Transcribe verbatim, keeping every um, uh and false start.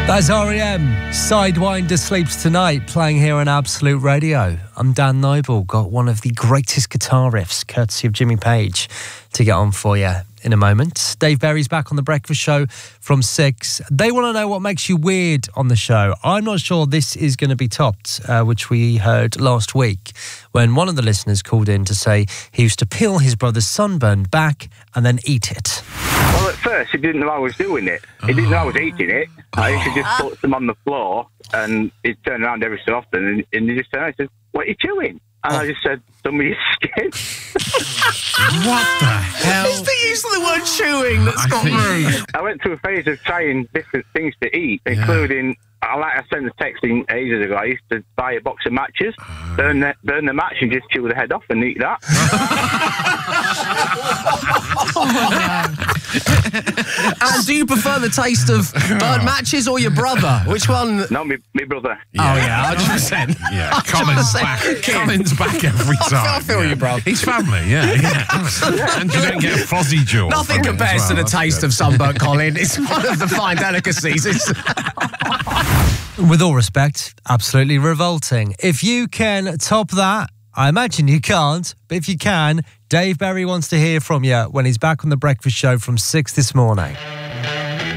That's R E M. Sidewinder Sleeps Tonight, playing here on Absolute Radio. I'm Dan Noble, got one of the greatest guitar riffs, courtesy of Jimmy Page, to get on for you in a moment. Dave Berry's back on The Breakfast Show from six. They want to know what makes you weird on the show. I'm not sure this is going to be topped, uh, which we heard last week when one of the listeners called in to say he used to peel his brother's sunburned back and then eat it. Well, at first, he didn't know I was doing it. He didn't know I was eating it. I used to just put them on the floor, and he'd turn around every so often, and, and he just turned around and said, "What are you chewing?" And oh. I just said, "Some of your skin." What the hell? It's the use of the word chewing that's got me. I went through a phase of trying different things to eat, yeah. including, like I sent a text in ages ago, I used to buy a box of matches, uh, burn, the, burn the match and just chew the head off and eat that. And do you prefer the taste of burnt matches or your brother? Which one? No, my, my brother. Yeah. Oh, yeah, one hundred percent. Yeah, Colin's back. Colin's back every time. I feel yeah. you, bro. He's family, yeah. yeah. And you don't get a fuzzy jaw. Nothing compares well. to the That's taste good. of sunburnt Colin. It's one of the fine delicacies. It's... With all respect, absolutely revolting. If you can top that, I imagine you can't, but if you can, Dave Berry wants to hear from you when he's back on The Breakfast Show from six this morning.